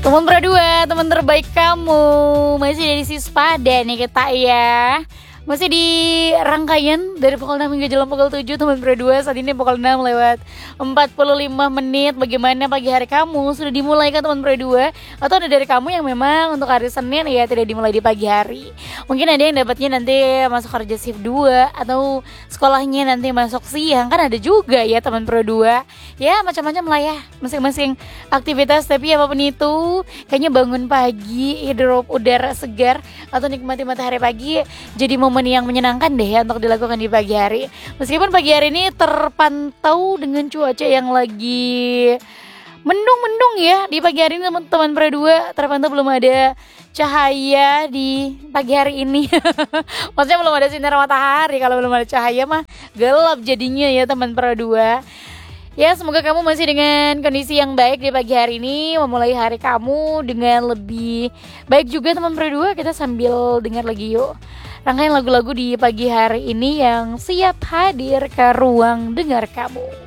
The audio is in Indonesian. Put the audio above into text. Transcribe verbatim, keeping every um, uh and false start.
Teman berdua, teman terbaik kamu. Masih dari Sispada nih kita ya. Masih di rangkaian dari pukul enam hingga jelang pukul tujuh, teman berdua. Saat ini pukul enam lewat empat puluh lima menit. Bagaimana pagi hari kamu? Sudah dimulai kan teman berdua? Atau ada dari kamu yang memang untuk hari Senin ya tidak dimulai di pagi hari? Mungkin ada yang dapatnya nanti masuk kerja shift dua, atau sekolahnya nanti masuk siang. Kan ada juga ya teman berdua. Ya macam-macam lah ya, masing-masing aktivitas. Tapi apapun itu, kayaknya bangun pagi, hidup udara segar, atau nikmati matahari pagi jadi momen yang menyenangkan deh ya untuk dilakukan di pagi hari. Meskipun pagi hari ini terpantau dengan cuaca yang lagi mendung-mendung ya. Di pagi hari ini teman-teman berdua terpantau belum ada cahaya di pagi hari ini. Maksudnya belum ada sinar matahari. Kalau belum ada cahaya mah gelap jadinya ya teman berdua. Ya, semoga kamu masih dengan kondisi yang baik di pagi hari ini, memulai hari kamu dengan lebih baik juga teman berdua. Kita sambil dengar lagi yuk rangkaian lagu-lagu di pagi hari ini yang siap hadir ke ruang dengar kamu.